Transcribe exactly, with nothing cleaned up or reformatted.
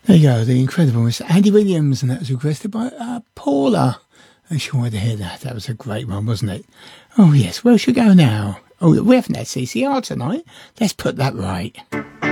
There you go, the incredible Mister Andy Williams, and that was requested by uh, Paula. And she wanted to hear that. That was a great one, wasn't it? Oh, yes, where should we go now? Oh, we haven't had C C R tonight. Let's put that right.